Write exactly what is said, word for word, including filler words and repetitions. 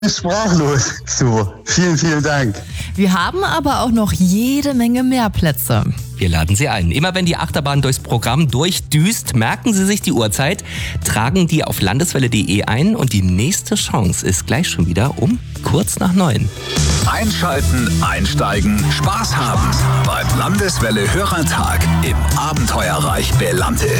sprachlos. So, vielen, vielen Dank. Wir haben aber auch noch jede Menge mehr Plätze. Wir laden Sie ein. Immer wenn die Achterbahn durchs Programm durchdüst, merken Sie sich die Uhrzeit, tragen die auf landeswelle punkt de ein und die nächste Chance ist gleich schon wieder um kurz nach neun. Einschalten, einsteigen, Spaß haben beim Landeswelle Hörertag im Abenteuerreich Belante.